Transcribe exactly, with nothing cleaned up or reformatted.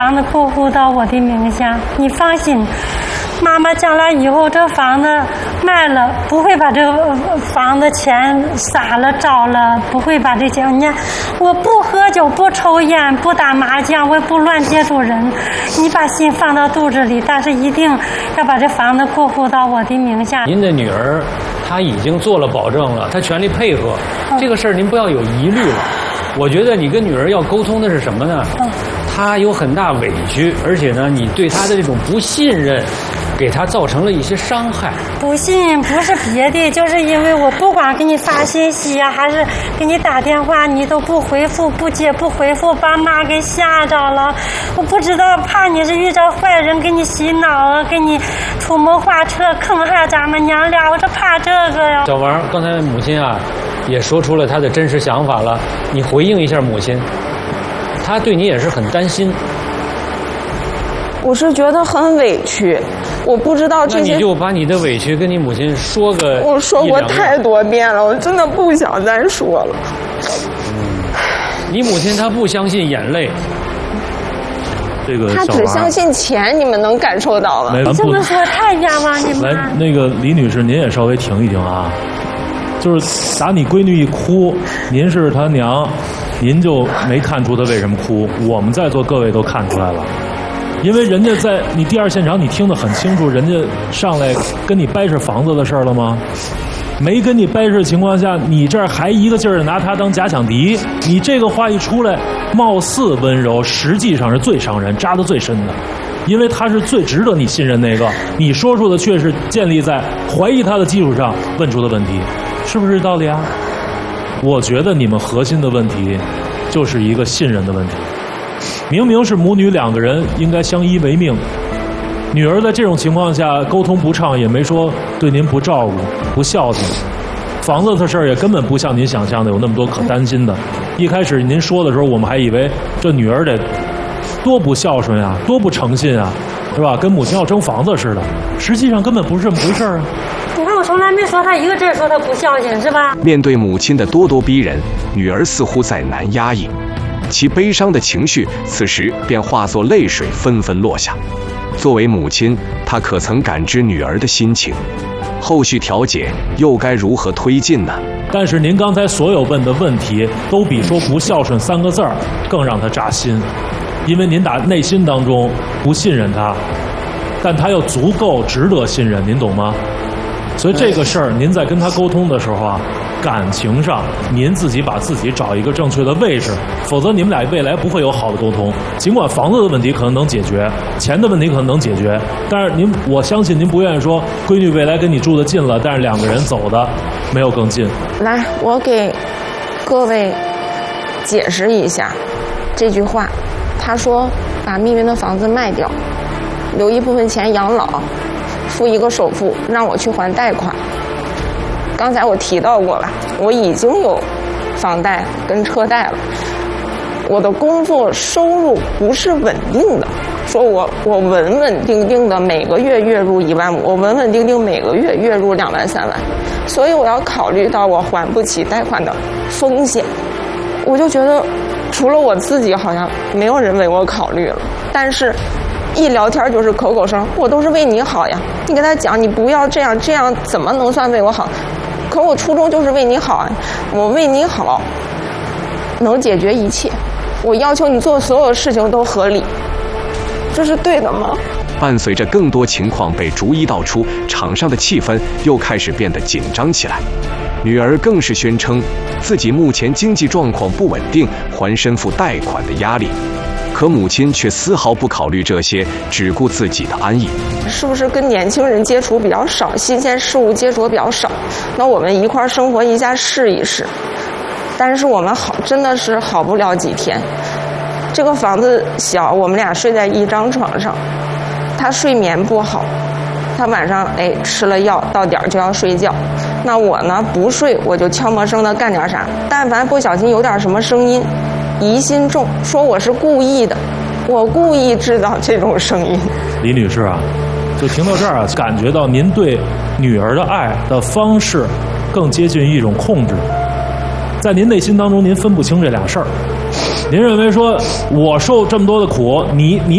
房子过户到我的名下，你放心，妈妈将来以后这房子卖了，不会把这个房子钱撒了招了，不会把这钱。你看，我不喝酒，不抽烟，不打麻将，我也不乱接触人。你把心放到肚子里，但是一定要把这房子过户到我的名下。 您的女儿她已经做了保证了，她全力配合，嗯、这个事儿您不要有疑虑了。我觉得你跟女儿要沟通的是什么呢？嗯、她有很大委屈，而且呢，你对她的这种不信任，给她造成了一些伤害。 不信不是别的，就是因为我不管给你发信息啊，还是给你打电话，你都不回复、不接、不回复，把妈给吓着了。我不知道，怕你是遇着坏人给你洗脑啊，给你出谋划策坑害咱们娘俩，我是怕这个呀。 小王，刚才母亲啊，也说出了她的真实想法了，你回应一下母亲，她对你也是很担心。 我是觉得很委屈，我不知道这些。 那你就把你的委屈跟你母亲说个。 我说过太多遍了，我真的不想再说了。 嗯，你母亲她不相信眼泪， 这个她只相信钱，你们能感受到了。 你这么说太冤枉你们。 来，那个李女士，您也稍微停一停啊。就是打你闺女一哭，您是她娘，您就没看出她为什么哭，我们在座各位都看出来了。因为人家在你第二现场，你听得很清楚，人家上来跟你掰扯房子的事儿了吗？没跟你掰扯的情况下，你这儿还一个劲儿的拿他当假想敌，你这个话一出来，貌似温柔，实际上是最伤人、扎得最深的，因为他是最值得你信任那个，你说出的却是建立在怀疑他的基础上问出的问题，是不是这道理啊？我觉得你们核心的问题就是一个信任的问题。明明是母女两个人应该相依为命，女儿在这种情况下沟通不畅，也没说对您不照顾、不孝顺。房子的事儿也根本不像您想象的有那么多可担心的。一开始您说的时候，我们还以为这女儿得多不孝顺啊，多不诚信啊，是吧？跟母亲要争房子似的。实际上根本不是这么回事啊。 你看我从来没说她一个字说她不孝心，是吧？ 面对母亲的咄咄逼人，女儿似乎再难压抑。其悲伤的情绪此时便化作泪水纷纷落下。作为母亲，她可曾感知女儿的心情？后续调解又该如何推进呢？ 但是您刚才所有问的问题，都比说不孝顺三个字儿更让她扎心，因为您打内心当中不信任她，但她又足够值得信任，您懂吗？所以这个事儿，您在跟她沟通的时候啊，感情上您自己把自己找一个正确的位置，否则你们俩未来不会有好的沟通。尽管房子的问题可能能解决，钱的问题可能能解决，但是您，我相信您不愿意说闺女未来跟你住得近了，但是两个人走的没有更近。 来，我给各位解释一下这句话。他说把密云的房子卖掉，留一部分钱养老，付一个首付，让我去还贷款。刚才我提到过了，我已经有房贷跟车贷了，我的工作收入不是稳定的，说我我稳稳定定的每个月月入一万五，我稳稳定定每个月月入两万三万，所以我要考虑到我还不起贷款的风险。我就觉得除了我自己，好像没有人为我考虑了。但是一聊天就是口口声，我都是为你好呀，你跟他讲你不要这样，这样怎么能算为我好？可我初衷就是为你好啊，我为你好能解决一切，我要求你做所有事情都合理，这是对的吗？ 伴随着更多情况被逐一道出，场上的气氛又开始变得紧张起来。女儿更是宣称自己目前经济状况不稳定，还身负贷款的压力。可母亲却丝毫不考虑这些，只顾自己的安逸。 是不是跟年轻人接触比较少，新鲜事物接触比较少？那我们一块生活一下试一试。但是我们好真的是好不了几天。这个房子小，我们俩睡在一张床上，他睡眠不好，他晚上哎吃了药，到点就要睡觉。那我呢不睡，我就悄没声的干点啥，但凡不小心有点什么声音，疑心重，说我是故意的，我故意制造这种声音。 李女士啊，就听到这儿啊，感觉到您对女儿的爱的方式更接近于一种控制，在您内心当中您分不清这俩事儿，您认为说我受这么多的苦，你你